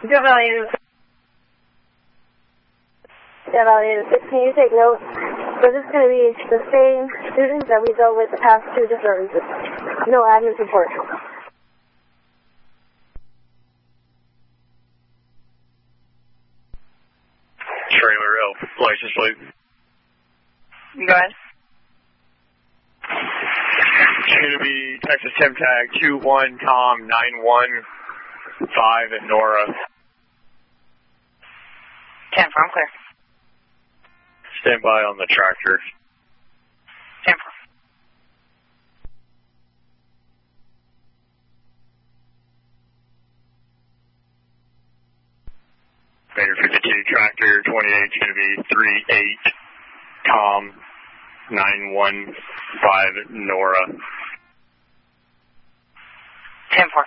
Joe Valley. Yeah, Valley 6, can you take note? So this is going to be the same students that we dealt with the past 2 disturbances. No admin support. Trailer L, license plate. Go ahead. It's going to be Texas Temp Tag 21 Tom 915 at Nora. 10 from clear. Stand by on the tractor. 10 from. Mayor 52 tractor 28 is going to be 38 Tom 915 at Nora. 10 4.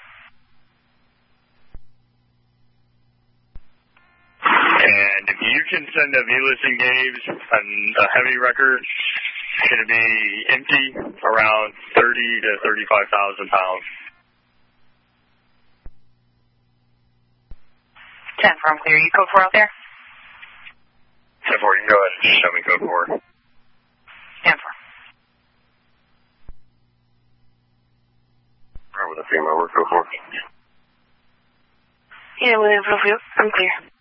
And if you can send a Velas and Gabe's a heavy record, it's going to be empty, around 30 to 35,000 pounds. 10 from clear. You code 4 out there? 10 4, you can go ahead and show me code 4. 10 4. Right with a female, we're code 4. Yeah, William, I'm clear.